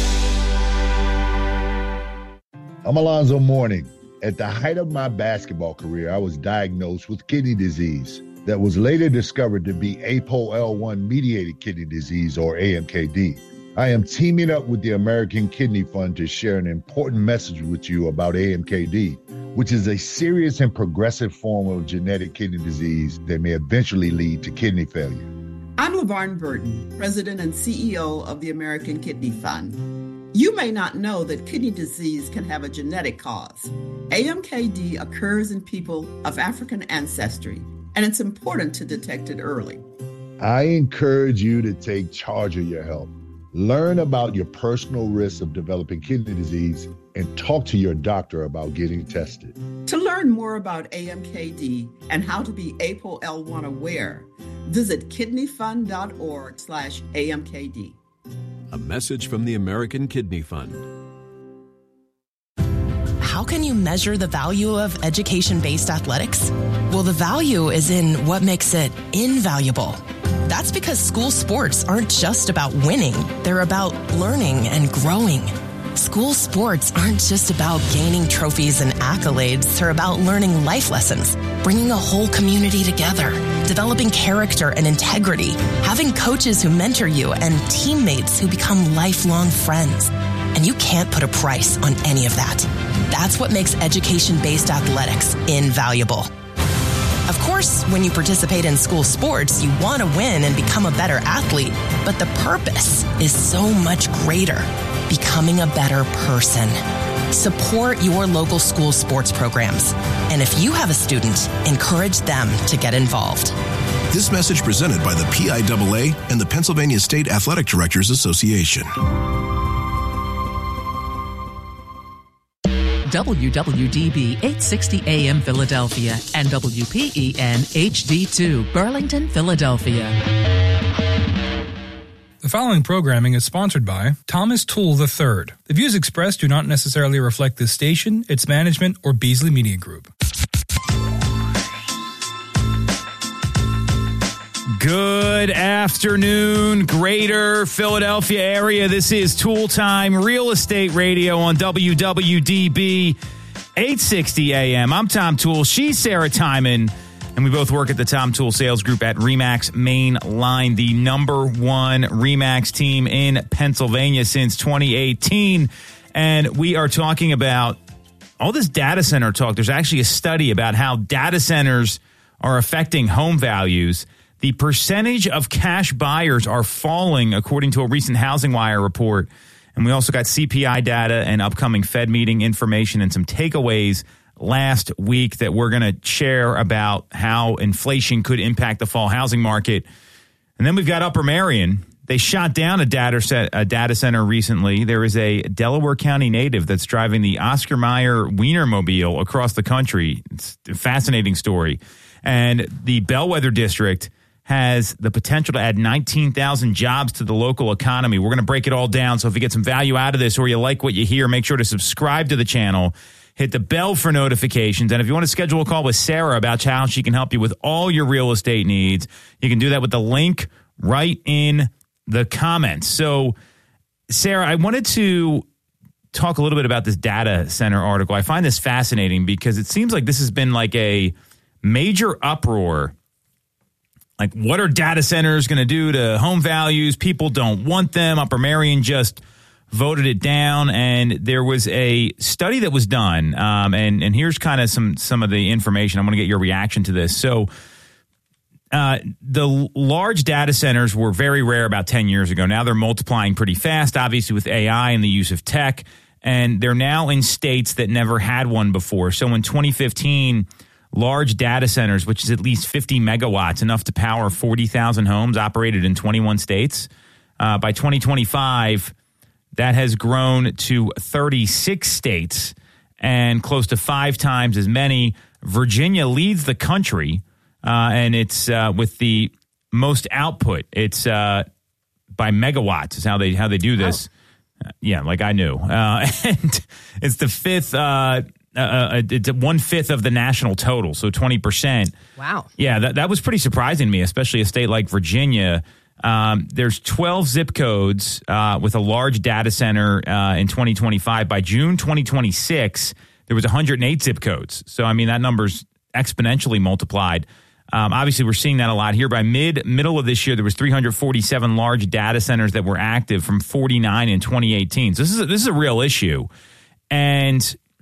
I'm Alonzo Mourning. At the height of my basketball career, I was diagnosed with kidney disease that was later discovered to be A P O L one mediated kidney disease, or A M K D. I am teaming up with the American Kidney Fund to share an important message with you about A M K D, which is a serious and progressive form of genetic kidney disease that may eventually lead to kidney failure. I'm LaVarn Burton, President and C E O of the American Kidney Fund. You may not know that kidney disease can have a genetic cause. A M K D occurs in people of African ancestry, and it's important to detect it early. I encourage you to take charge of your health. Learn about your personal risks of developing kidney disease and talk to your doctor about getting tested. To learn more about A M K D and how to be A P O L one aware, visit kidneyfund.org slash AMKD. A message from the American Kidney Fund. How can you measure the value of education-based athletics? Well, the value is in what makes it invaluable. That's because school sports aren't just about winning. They're about learning and growing. School sports aren't just about gaining trophies and accolades. They're about learning life lessons, bringing a whole community together, developing character and integrity, having coaches who mentor you, and teammates who become lifelong friends. And you can't put a price on any of that. That's what makes education-based athletics invaluable. Of course, when you participate in school sports, you want to win and become a better athlete, but the purpose is so much greater, becoming a better person. Support your local school sports programs. And if you have a student, encourage them to get involved. This message presented by the P I A A and the Pennsylvania State Athletic Directors Association. W W D B eight sixty A M Philadelphia and W P E N H D two Burlington, Philadelphia. The following programming is sponsored by Thomas Toole the third. The views expressed do not necessarily reflect this station, its management, or Beasley Media Group. Good afternoon, greater Philadelphia area. This is Toole Time Real Estate Radio on W W D B eight sixty A M. I'm Tom Toole. She's Sarah Timon. And we both work at the Tom Toole Sales Group at RE/MAX Main Line, the number one RE/MAX team in Pennsylvania since twenty eighteen. And we are talking about all this data center talk. There's actually a study about how data centers are affecting home values. The percentage of cash buyers are falling, according to a recent Housing Wire report. And we also got C P I data and upcoming Fed meeting information and some takeaways last week that we're going to share about how inflation could impact the fall housing market. And then we've got Upper Merion. They shot down a data, set, a data center recently. There is a Delaware County native that's driving the Oscar Mayer Wienermobile across the country. It's a fascinating story. And the Bellwether District has the potential to add nineteen thousand jobs to the local economy. We're going to break it all down. So if you get some value out of this or you like what you hear, make sure to subscribe to the channel. Hit the bell for notifications. And if you want to schedule a call with Sarah about how she can help you with all your real estate needs, you can do that with the link right in the comments. So, Sarah, I wanted to talk a little bit about this data center article. I find this fascinating because it seems like this has been like a major uproar. Like, what are data centers going to do to home values? People don't want them. Upper Merion just voted it down. And there was a study that was done. Um, and, and here's kind of some, some of the information. I'm going to get your reaction to this. So uh, the large data centers were very rare about ten years ago. Now they're multiplying pretty fast, obviously with A I and the use of tech. And they're now in states that never had one before. So in twenty fifteen, large data centers, which is at least fifty megawatts, enough to power forty thousand homes, operated in twenty-one states. Uh, by twenty twenty-five, that has grown to thirty-six states and close to five times as many. Virginia leads the country, uh, and it's uh, with the most output. It's uh, by megawatts is how they how they do this. Oh. Uh, yeah, like I knew. Uh, and it's the fifth. Uh, Uh, it's one fifth of the national total, so twenty percent. Wow. Yeah, that, that was pretty surprising to me, especially a state like Virginia. Um, there's twelve zip codes uh, with a large data center uh, in twenty twenty-five. By June twenty twenty-six, there was one hundred eight zip codes. So, I mean, that number's exponentially multiplied. Um, obviously, we're seeing that a lot here. By mid middle of this year, there was three hundred forty-seven large data centers that were active from forty-nine in twenty eighteen. So this is a, this is a real issue. And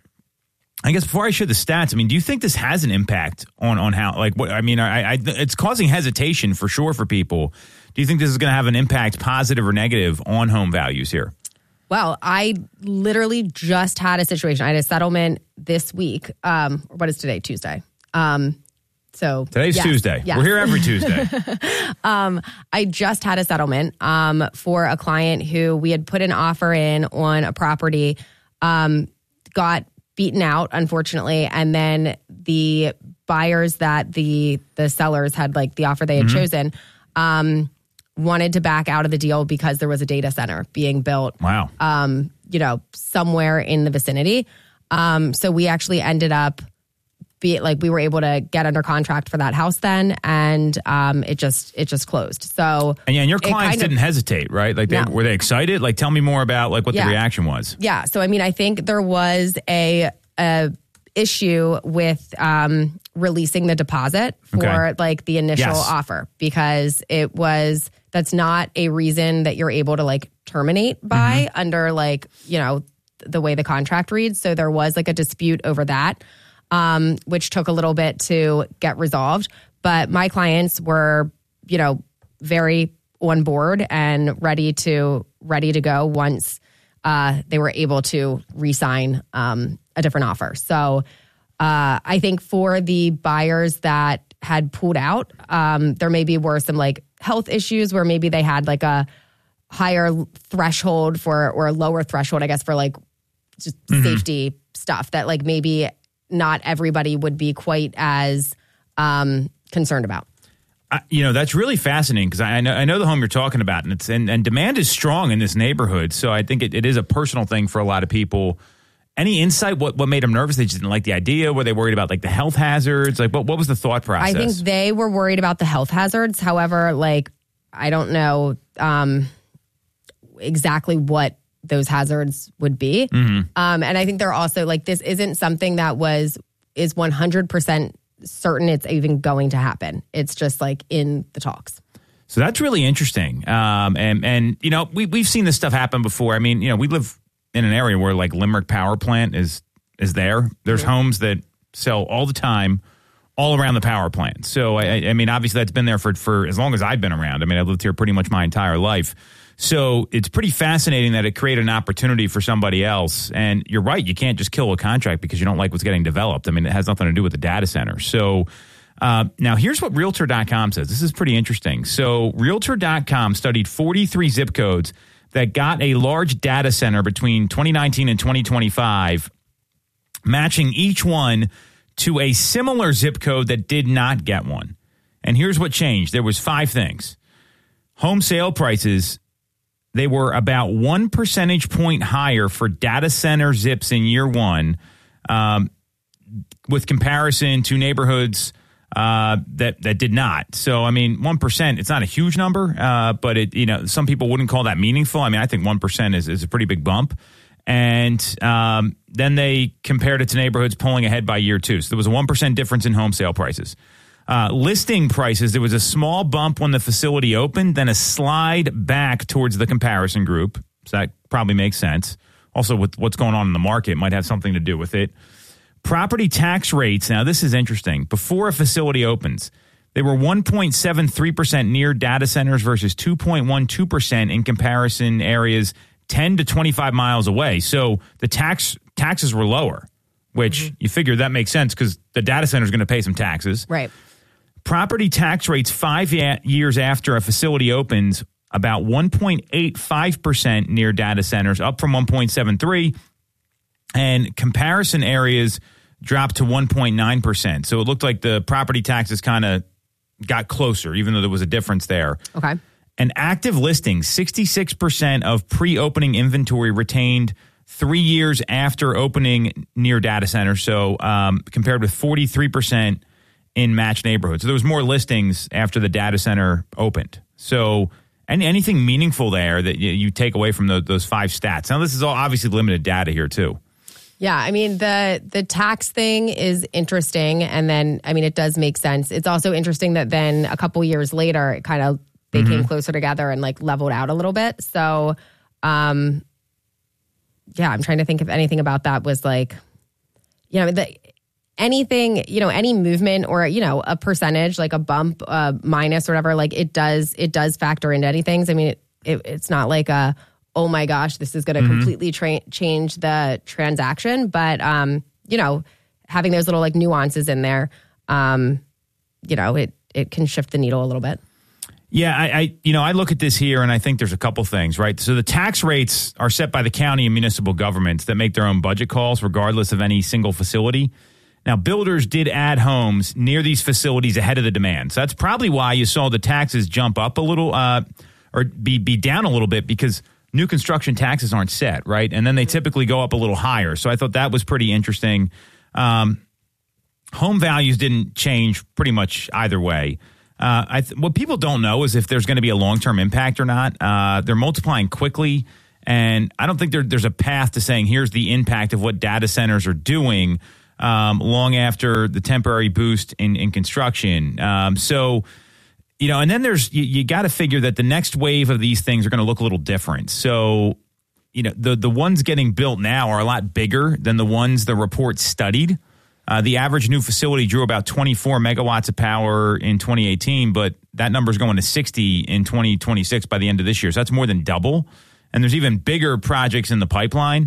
I guess before I share the stats, I mean, do you think this has an impact on, on how, like, what, I mean, I, I, it's causing hesitation for sure for people. Do you think this is going to have an impact, positive or negative, on home values here? Well, I literally just had a situation. I had a settlement this week. Um, what is today? Tuesday. Um, so Today's yes, Tuesday. Yes. We're here every Tuesday. um, I just had a settlement um, for a client who we had put an offer in on a property, um, got beaten out, unfortunately, and then the buyers that the the sellers had, like the offer they had mm-hmm. chosen, um, wanted to back out of the deal because there was a data center being built. Wow. Um, you know, somewhere in the vicinity. Um, so we actually ended up be like we were able to get under contract for that house then, and um, it just it just closed. So and yeah, and your clients didn't of, hesitate, right? Like, they, no. were they excited? Like, tell me more about like what yeah. the reaction was. Yeah. So I mean, I think there was a a issue with um, releasing the deposit for okay. like the initial yes. offer, because it was that's not a reason that you're able to like terminate by mm-hmm. under like, you know, the way the contract reads. So there was like a dispute over that. Um, which took a little bit to get resolved. But my clients were, you know, very on board and ready to ready to go once uh, they were able to re-sign um, a different offer. So uh, I think for the buyers that had pulled out, um, there maybe were some like health issues where maybe they had like a higher threshold for, or a lower threshold, I guess, for like just mm-hmm. safety stuff that like maybe not everybody would be quite as um, concerned about. Uh, you know, that's really fascinating, because I, I know I know the home you're talking about, and it's and, and demand is strong in this neighborhood. So I think it, it is a personal thing for a lot of people. Any insight? What what made them nervous? They just didn't like the idea. Were they worried about like the health hazards? Like what what was the thought process? I think they were worried about the health hazards. However, like I don't know um, exactly what those hazards would be. Mm-hmm. Um, and I think they're also like, this isn't something that was, is one hundred percent certain it's even going to happen. It's just like in the talks. So that's really interesting. Um, and, and, you know, we, we've seen this stuff happen before. I mean, you know, we live in an area where like Limerick Power Plant is, is there. There's mm-hmm. homes that sell all the time, all around the power plant. So, I, I mean, obviously that's been there for, for as long as I've been around. I mean, I've lived here pretty much my entire life. So it's pretty fascinating that it created an opportunity for somebody else. And you're right, you can't just kill a contract because you don't like what's getting developed. I mean, it has nothing to do with the data center. So uh, now here's what Realtor dot com says. This is pretty interesting. So Realtor dot com studied forty-three zip codes that got a large data center between twenty nineteen and twenty twenty-five, matching each one to a similar zip code that did not get one. And here's what changed. There was five things. Home sale prices, they were about one percentage point higher for data center zips in year one um, with comparison to neighborhoods uh, that that did not. So, I mean, one percent, it's not a huge number, uh, but it, you know, some people wouldn't call that meaningful. I mean, I think one percent is, is a pretty big bump. And um, then they compared it to neighborhoods pulling ahead by year two. So there was a one percent difference in home sale prices. Uh, listing prices, there was a small bump when the facility opened, then a slide back towards the comparison group. So that probably makes sense. Also, with what's going on in the market might have something to do with it. Property tax rates, now this is interesting. Before a facility opens, they were one point seven three percent near data centers versus two point one two percent in comparison areas ten to twenty-five miles away. So the tax taxes were lower, which mm-hmm. you figure that makes sense because the data center is going to pay some taxes. Right. Property tax rates five ya- years after a facility opens, about one point eight five percent near data centers, up from one point seven three. And comparison areas dropped to one point nine percent. So it looked like the property taxes kind of got closer, even though there was a difference there. Okay. And active listings, sixty-six percent of pre-opening inventory retained three years after opening near data centers. So um, compared with forty-three percent in matched neighborhoods. So there was more listings after the data center opened. So any, anything meaningful there that you, you take away from the, those five stats. Now, this is all obviously limited data here, too. Yeah, I mean, the the tax thing is interesting. And then, I mean, it does make sense. It's also interesting that then a couple years later, it kind of, they mm-hmm. came closer together and like leveled out a little bit. So, um, yeah, I'm trying to think if anything about that was like, you know, the, anything, you know, any movement or, you know, a percentage, like a bump, uh, minus or whatever, like it does, it does factor into any things. I mean, it, it, it's not like a, oh my gosh, this is going to mm-hmm. completely tra- change the transaction. But, um, you know, having those little like nuances in there, um, you know, it, it can shift the needle a little bit. Yeah, I, I, you know, I look at this here and I think there's a couple things, right? So the tax rates are set by the county and municipal governments that make their own budget calls regardless of any single facility. Now, builders did add homes near these facilities ahead of the demand. So that's probably why you saw the taxes jump up a little uh, or be, be down a little bit because new construction taxes aren't set, right? And then they typically go up a little higher. So I thought that was pretty interesting. Um, home values didn't change pretty much either way. Uh, I th- what people don't know is if there's going to be a long-term impact or not. Uh, they're multiplying quickly, and I don't think there, there's a path to saying here's the impact of what data centers are doing um, long after the temporary boost in, in construction. Um, so, you know, and then there's you, you got to figure that the next wave of these things are going to look a little different. So, you know, the the ones getting built now are a lot bigger than the ones the report studied. Uh, the average new facility drew about twenty-four megawatts of power in twenty eighteen, but that number is going to sixty in twenty twenty-six by the end of this year. So that's more than double. And there's even bigger projects in the pipeline.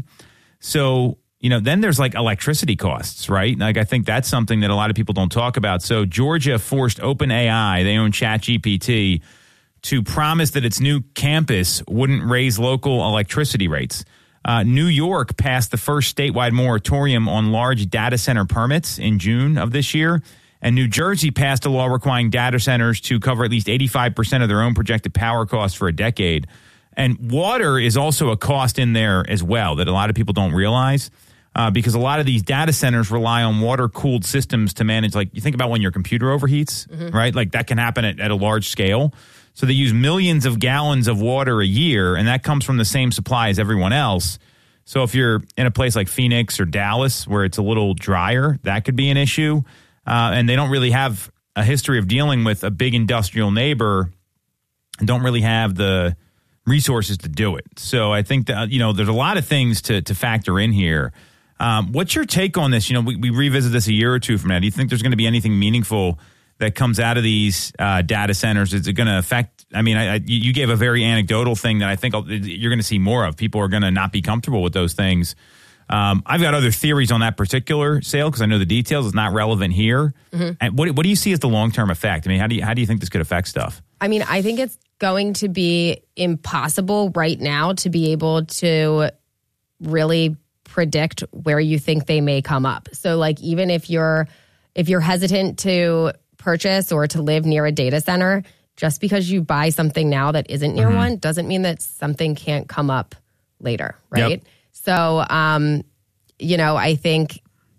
So, you know, then there's like electricity costs, right? Like I think that's something that a lot of people don't talk about. So Georgia forced OpenAI, they own ChatGPT, to promise that its new campus wouldn't raise local electricity rates. Uh, New York passed the first statewide moratorium on large data center permits in June of this year. And New Jersey passed a law requiring data centers to cover at least eighty-five percent of their own projected power costs for a decade. And water is also a cost in there as well that a lot of people don't realize uh, because a lot of these data centers rely on water-cooled systems to manage, like you think about when your computer overheats, mm-hmm. right? Like that can happen at, at a large scale. So they use millions of gallons of water a year, and that comes from the same supply as everyone else. So if you're in a place like Phoenix or Dallas where it's a little drier, that could be an issue. Uh, and they don't really have a history of dealing with a big industrial neighbor and don't really have the resources to do it. So I think that, you know, there's a lot of things to, to factor in here. Um, what's your take on this? You know, we, we revisit this a year or two from now. Do you think there's going to be anything meaningful that comes out of these uh, data centers? Is it going to affect? I mean, I, I, you gave a very anecdotal thing that I think you're going to see more of. People are going to not be comfortable with those things. Um, I've got other theories on that particular sale because I know the details. It's not relevant here. Mm-hmm. And what, what do you see as the long-term effect? I mean, how do you how do you think this could affect stuff? I mean, I think it's going to be impossible right now to be able to really predict where you think they may come up. So, like, even if you're if you're hesitant to purchase or to live near a data center, just because you buy something now that isn't near mm-hmm. one doesn't mean that something can't come up later, right? Yep. So, um, you know, I think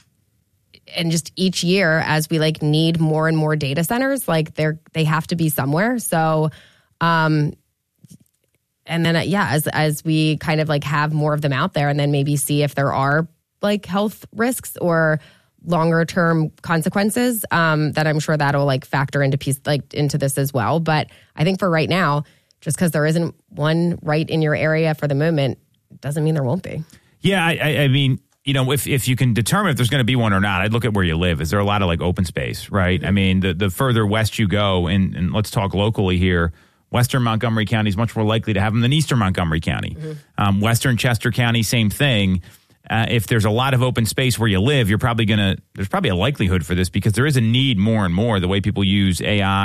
and just each year as we like need more and more data centers, like they're, they have to be somewhere. So, um, and then, uh, yeah, as, as we kind of like have more of them out there and then maybe see if there are like health risks or longer term consequences, um, that I'm sure that'll like factor into piece, like into this as well. But I think for right now, just because there isn't one right in your area for the moment, doesn't mean there won't be. Yeah. I, I mean, you know, if, if you can determine if there's going to be one or not, I'd look at where you live. Is there a lot of like open space, right? I mean, the, the further west you go, and, and let's talk locally here, Western Montgomery County is much more likely to have them than Eastern Montgomery County. Mm-hmm. Um, Western Chester County, same thing. Uh, if there's a lot of open space where you live, you're probably going to, there's probably a likelihood for this because there is a need more and more the way people use A I